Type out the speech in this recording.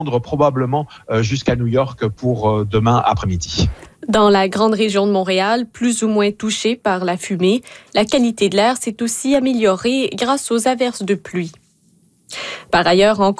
probablement jusqu'à New York pour demain après-midi. Dans la grande région de Montréal, plus ou moins touchée par la fumée, la qualité de l'air s'est aussi améliorée grâce aux averses de pluie. Par ailleurs, en